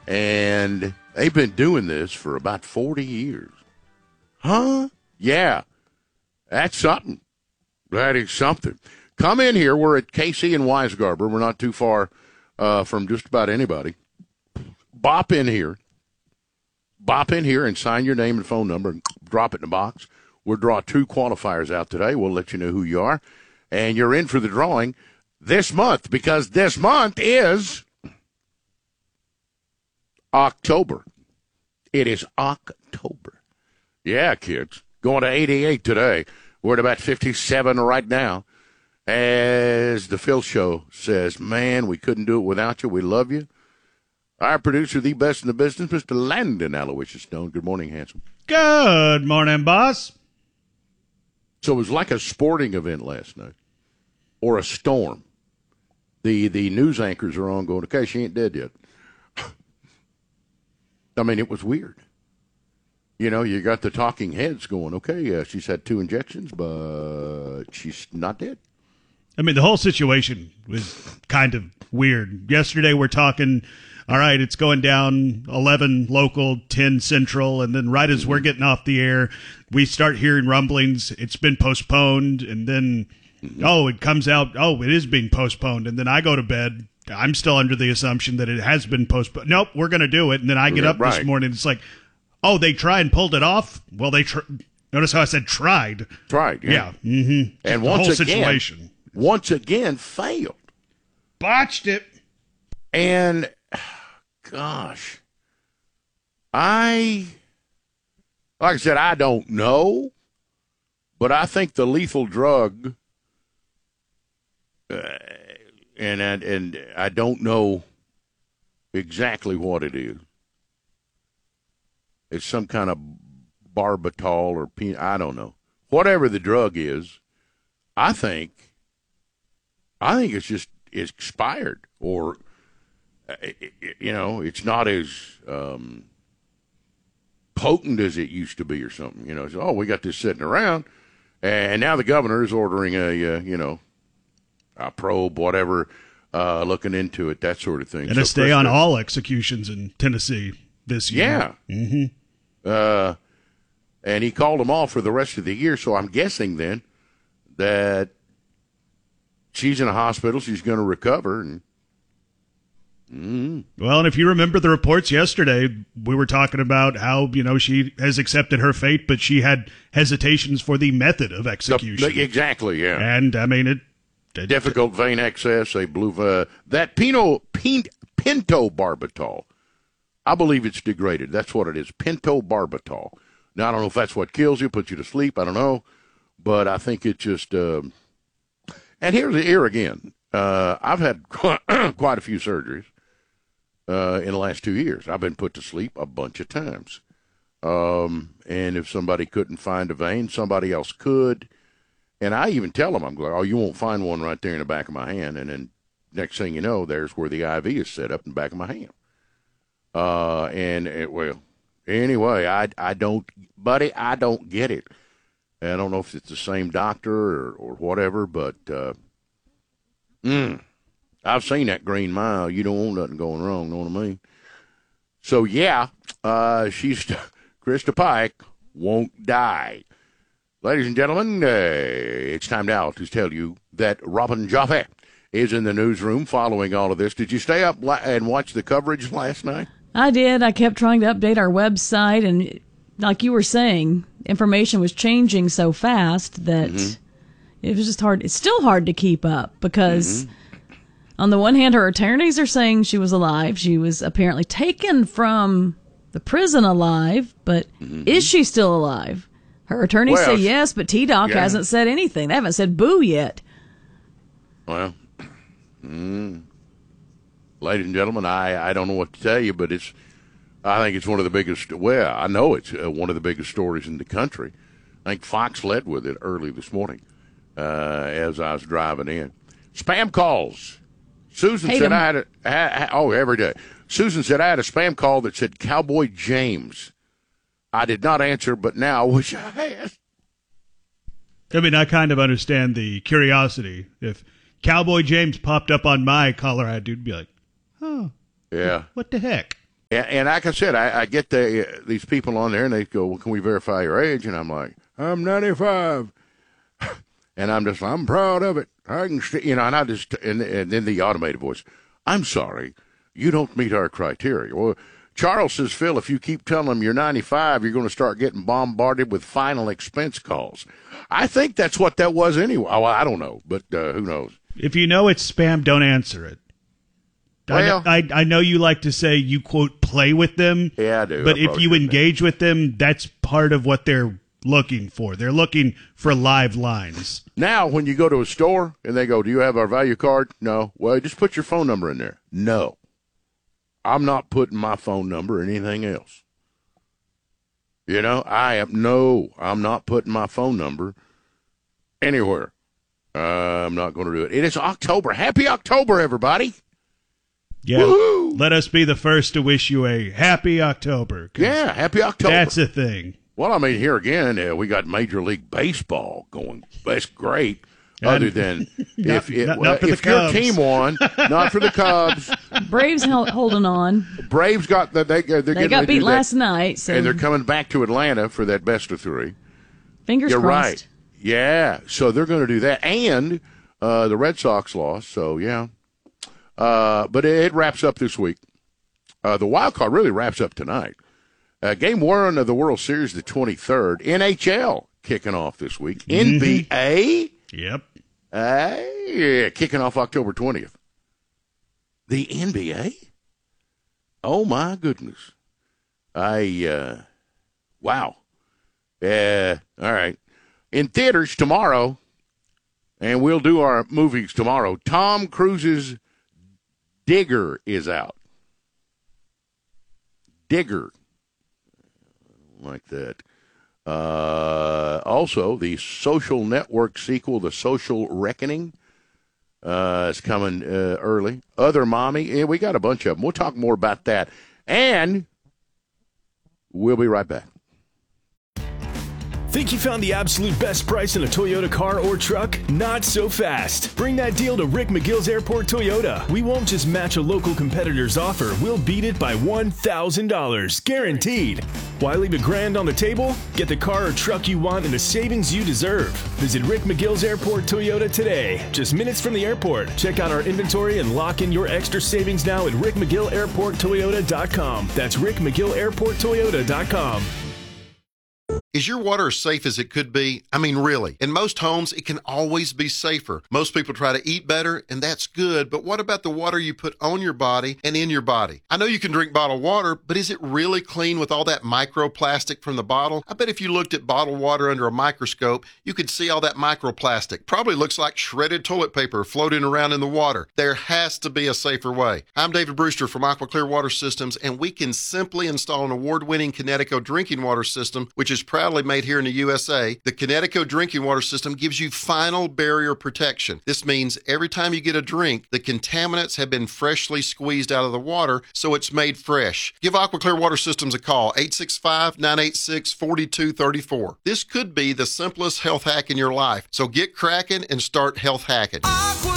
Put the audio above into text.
And they've been doing this for about 40 years. Huh? Yeah. That's something. That is something. Come in here. We're at KC and Weisgarber. We're not too far from just about anybody. Bop in here and sign your name and phone number and drop it in the box. We'll draw 2 qualifiers out today. We'll let you know who you are. And you're in for the drawing this month, because this month is October. It is October. Yeah, kids. Going to 88 today. We're at about 57 right now. As the Phil Show says, man, we couldn't do it without you. We love you. Our producer, the best in the business, Mr. Landon Aloysius Stone. Good morning, handsome. Good morning, boss. So it was like a sporting event last night, or a storm. The news anchors are on going, okay, she ain't dead yet. I mean, it was weird. You know, you got the talking heads going, okay, she's had 2 injections, but she's not dead. I mean, the whole situation was kind of weird. Yesterday we're talking, all right, it's going down 11 local, 10 central, and then right as we're getting off the air, we start hearing rumblings. It's been postponed, and then, it comes out, it is being postponed, and then I go to bed. I'm still under the assumption that it has been postponed. Nope, we're going to do it, and then I get up this morning, it's like, they tried and pulled it off? Well, notice how I said tried. Tried, yeah. Mm-hmm. And the whole situation. Once again, failed. Botched it. And, gosh, like I said, I don't know, but I think the lethal drug, and I don't know exactly what it is. It's some kind of barbitol or I don't know. Whatever the drug is, I think it's just expired, or it's not as potent as it used to be, or something. You know, so, we got this sitting around, and now the governor is ordering a probe, whatever, looking into it, that sort of thing. And a stay on all executions in Tennessee this year. Yeah. Mm-hmm. And he called them off for the rest of the year, so I'm guessing then that she's in a hospital, she's going to recover. Well, and if you remember the reports yesterday, we were talking about how, she has accepted her fate, but she had hesitations for the method of execution. Exactly, yeah. And, I mean, difficult vein access, they blew that pentobarbital. I believe it's degraded. That's what it is, pentobarbital. Now, I don't know if that's what kills you, puts you to sleep. I don't know. But I think it just and here again, I've had quite a few surgeries in the last 2 years. I've been put to sleep a bunch of times. And if somebody couldn't find a vein, somebody else could. And I even tell them, I'm like, you won't find one right there in the back of my hand. And then next thing you know, there's where the IV is set up in the back of my hand. Anyway, I don't get it. I don't know if it's the same doctor or whatever, but I've seen that Green Mile. You don't want nothing going wrong, know what I mean? So, yeah, Krista Pike won't die. Ladies and gentlemen, it's time now to tell you that Robin Jaffe is in the newsroom following all of this. Did you stay up and watch the coverage last night? I did. I kept trying to update our website, and like you were saying, information was changing so fast that it was just hard. It's still hard to keep up because on the one hand, her attorneys are saying she was alive. She was apparently taken from the prison alive, but is she still alive? Her attorneys say yes, but T-Doc hasn't said anything. They haven't said boo yet. Well, ladies and gentlemen, I don't know what to tell you, but I think it's one of the biggest. Well, I know it's one of the biggest stories in the country. I think Fox led with it early this morning as I was driving in. Spam calls. Susan said I had every day. Susan said I had a spam call that said Cowboy James. I did not answer, but now I wish I had. I mean, I kind of understand the curiosity. If Cowboy James popped up on my caller ID, I'd be like, oh, yeah, what the heck? And like I said, I get these people on there, and they go, well, can we verify your age? And I'm like, I'm 95. And I'm proud of it. I can, and I just, and then the automated voice, I'm sorry, you don't meet our criteria. Well, Charles says, Phil, if you keep telling them you're 95, you're going to start getting bombarded with final expense calls. I think that's what that was anyway. Well, I don't know, but who knows? If you know it's spam, don't answer it. Well, I know you like to say you, quote, play with them. Yeah, I do. But if you engage with them, that's part of what they're looking for. They're looking for live lines. Now, when you go to a store and they go, do you have our value card? No. Well, just put your phone number in there. No. I'm not putting my phone number or anything else. You know, I'm not putting my phone number anywhere. I'm not going to do it. It is October. Happy October, everybody. Yeah. Woo-hoo! Let us be the first to wish you a happy October. Yeah, happy October. That's a thing. Well, I mean, here again, we got Major League Baseball going. That's great. Other than if your team won, not for the Cubs. Braves holding on. Braves got they got beat last night, so. And they're coming back to Atlanta for that best of three. Fingers You're crossed. Right. Yeah, so they're going to do that, and the Red Sox lost. So yeah, but it wraps up this week. The wild card really wraps up tonight. Game 1 of the World Series, the 23rd. NHL kicking off this week. NBA. Yep. Yeah, kicking off October 20th. The NBA? Oh, my goodness. Wow. All right. In theaters tomorrow, and we'll do our movies tomorrow, Tom Cruise's Digger is out. Digger. Like that. Also, the Social Network sequel, The Social Reckoning, is coming early. Other Mommy, yeah, we got a bunch of them. We'll talk more about that. And we'll be right back. Think you found the absolute best price in a Toyota car or truck? Not so fast. Bring that deal to Rick McGill's Airport Toyota. We won't just match a local competitor's offer. We'll beat it by $1,000. Guaranteed. Why leave $1,000 on the table? Get the car or truck you want and the savings you deserve. Visit Rick McGill's Airport Toyota today. Just minutes from the airport. Check out our inventory and lock in your extra savings now at rickmcgillairporttoyota.com. That's rickmcgillairporttoyota.com. Is your water as safe as it could be? I mean, really. In most homes, it can always be safer. Most people try to eat better, and that's good, but what about the water you put on your body and in your body? I know you can drink bottled water, but is it really clean with all that microplastic from the bottle? I bet if you looked at bottled water under a microscope, you could see all that microplastic. Probably looks like shredded toilet paper floating around in the water. There has to be a safer way. I'm David Brewster from AquaClear Water Systems, and we can simply install an award-winning Connecticut drinking water system, which is proudly made here in the USA. The Connecticut drinking water system gives you final barrier protection. This means every time you get a drink, the contaminants have been freshly squeezed out of the water, so it's made fresh. Give AquaClear Water Systems a call, 865-986-4234. This could be the simplest health hack in your life, so get cracking and start health hacking.